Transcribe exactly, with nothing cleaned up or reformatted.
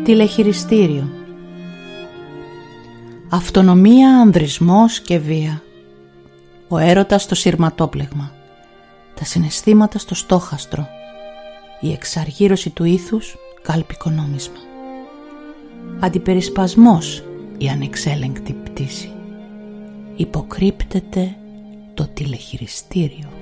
Τηλεχειριστήριο. Αυτονομία, ανδρισμός και βία. Ο έρωτας στο συρματόπλεγμα. Τα συναισθήματα στο στόχαστρο. Η εξαργύρωση του ήθους κάλπικο νόμισμα. Αντιπερισπασμός, η ανεξέλεγκτη πτήση. Υποκρύπτεται το τηλεχειριστήριο.